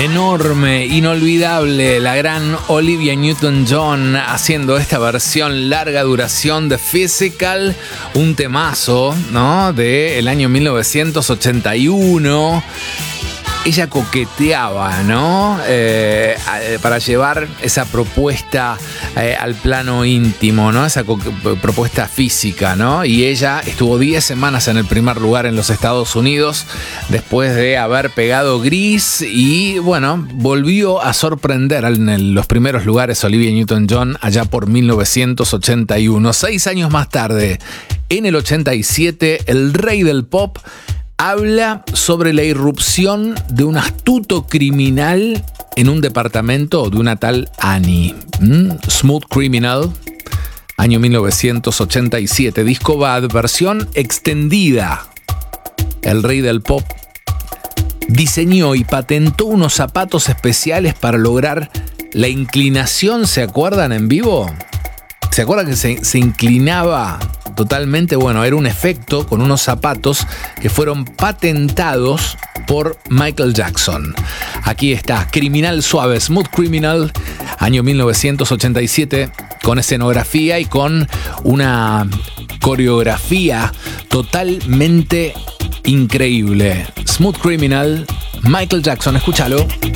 Enorme, inolvidable, la gran Olivia Newton-John haciendo esta versión larga duración de Physical, un temazo, ¿no? Del año 1981. Ella coqueteaba, ¿no? Para llevar esa propuesta al plano íntimo, ¿no? Esa propuesta física, ¿no? Y ella estuvo 10 semanas en el primer lugar en los Estados Unidos después de haber pegado Gris y, bueno, volvió a sorprender en los primeros lugares Olivia Newton-John allá por 1981. 6 años más tarde, en el 87, el rey del pop habla sobre la irrupción de un astuto criminal en un departamento de una tal Annie. Smooth Criminal, año 1987, disco Bad, versión extendida. El rey del pop diseñó y patentó unos zapatos especiales para lograr la inclinación, ¿se acuerdan en vivo? ¿Se acuerdan que se inclinaba totalmente? Bueno, era un efecto con unos zapatos que fueron patentados por Michael Jackson. Aquí está, Criminal Suave, Smooth Criminal, año 1987, con escenografía y con una coreografía totalmente increíble. Smooth Criminal, Michael Jackson, escúchalo.